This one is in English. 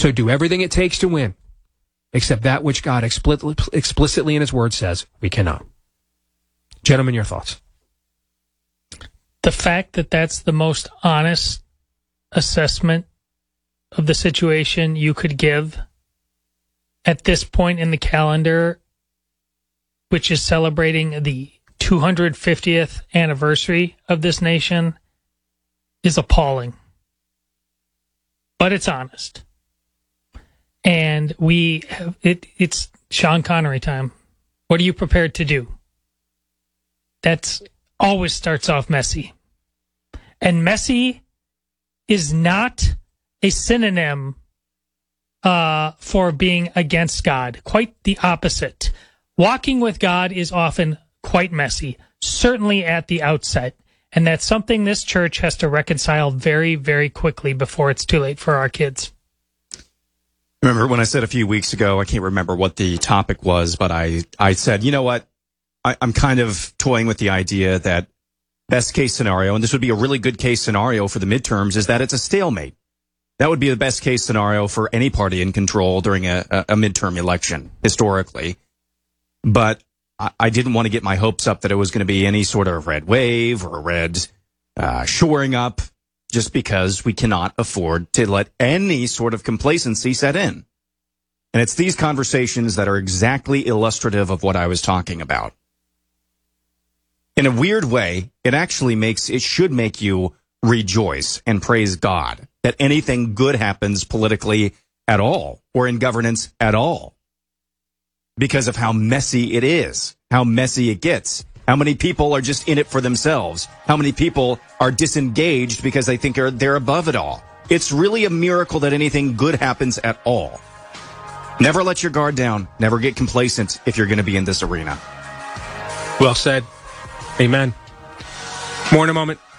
So do everything it takes to win, except that which God explicitly in his word says we cannot. Gentlemen, your thoughts. The fact that that's the most honest assessment of the situation you could give at this point in the calendar, which is celebrating the 250th anniversary of this nation, is appalling. But it's honest. And it's Sean Connery time. What are you prepared to do? That's always starts off messy. And messy is not a synonym for being against God. Quite the opposite. Walking with God is often quite messy, certainly at the outset. And that's something this church has to reconcile very, very quickly before it's too late for our kids. Remember when I said a few weeks ago, I can't remember what the topic was, but I said, you know what? I'm kind of toying with the idea that best case scenario, and this would be a really good case scenario for the midterms, is that it's a stalemate. That would be the best case scenario for any party in control during a midterm election, historically. But I didn't want to get my hopes up that it was going to be any sort of red wave or red shoring up, just because we cannot afford to let any sort of complacency set in. And it's these conversations that are exactly illustrative of what I was talking about. In a weird way, it should make you rejoice and praise God that anything good happens politically at all or in governance at all, because of how messy it is, how messy it gets, how many people are just in it for themselves, how many people are disengaged because they think they're above it all. It's really a miracle that anything good happens at all. Never let your guard down. Never get complacent if you're going to be in this arena. Well said. Amen. More in a moment.